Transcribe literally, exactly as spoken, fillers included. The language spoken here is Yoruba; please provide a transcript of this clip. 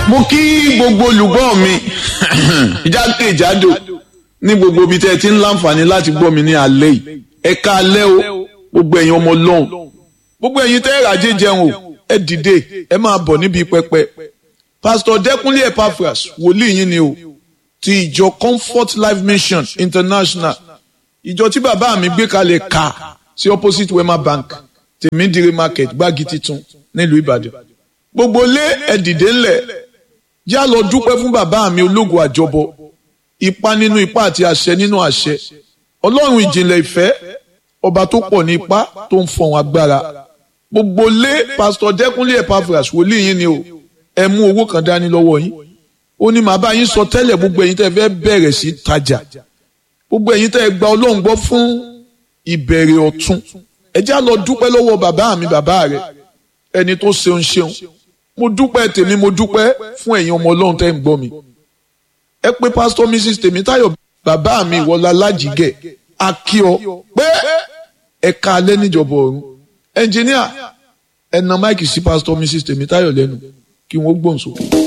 mo kí gbogbo olùgbọ́ mi jákèjádò ní gbogbo ibi tẹ́ ẹ ti ń láǹfààní láti gbọ́ mi ní alẹ́ yìí ẹ ká alẹ́ o gbogbo ẹ̀yin ọmọ Ọlọ́run gbogbo ẹ̀yin tẹ́ ẹ ràjẹ́ jẹun o ẹ dìde ẹ máa bọ̀ níbi pẹpẹ Pastor Dẹ́kunlé Epaphras wòlíì yín ni o ti ìjọ Comfort Life Mission International ìjọ tí bàbá mi gbé kalẹ̀ ká sí opposite Wema Bank Tèmídìrí market gbági titun nílùú Ìbàdàn gbogbo lé ẹ dìde ńlẹ̀ já lọ dúpẹ́ fún bàbá mi ológun àjọbọ ipá nínú ipá àti àṣẹ nínú àṣẹ Ọlọ́run ìjìnlẹ̀ ìfẹ́ ọba tó pọ̀ ní ipá tó ń fọ̀hún agbára gbogbo lé Pastor Dẹ́kunlé Epaphras wòlíì yín ni o ẹ mú owó kan dání lọ́wọ́ yín ó ní màá bá yín sọ tẹ́lẹ̀ gbogbo ẹ̀yin tẹ́ fẹ́ bẹ̀rẹ̀ sí tajà gbogbo ẹ̀yin tẹ́ gba Ọlọ́run gbọ́ fún ìbẹ̀rẹ̀ ọ̀tun ẹ já lọ dúpẹ́ lọ́wọ́ bàbá mi bàbá rẹ̀ ẹni tó ṣeun ṣeun mo dúpẹ́ tèmi mo dúpẹ́ fún ẹ̀yin ọmọ Ọlọ́run tẹ́ ń gbọ́ mi ẹ pé Pastor Mrs Tèmítáyọ̀ bàbá mi ìwọlá lájìgẹ̀ akíọ pé ẹ̀ka alẹ́ níjọba ọ̀run ẹnjìníà ẹ na máìkì sí Pastor Mrs Tèmítáyọ̀ lẹ́nu kí wọ́n gbóhùn sókè.